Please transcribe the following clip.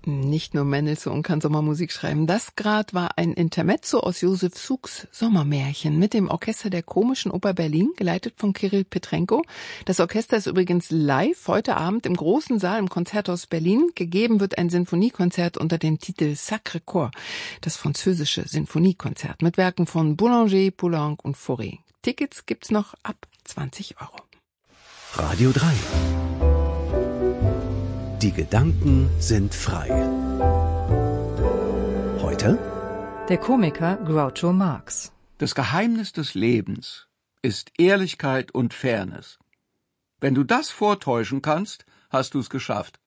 Nicht nur Mendelssohn kann Sommermusik schreiben. Das grad war ein Intermezzo aus Josef Suks Sommermärchen mit dem Orchester der Komischen Oper Berlin, geleitet von Kirill Petrenko. Das Orchester ist übrigens live heute Abend im großen Saal im Konzerthaus Berlin. Gegeben wird ein Sinfoniekonzert unter dem Titel Sacré-Cœur, das französische Sinfoniekonzert mit Werken von Boulanger, Poulenc und Fauré. Tickets gibt's noch ab 20 €. Radio 3. Die Gedanken sind frei. Heute? Der Komiker Groucho Marx. Das Geheimnis des Lebens ist Ehrlichkeit und Fairness. Wenn du das vortäuschen kannst, hast du es geschafft.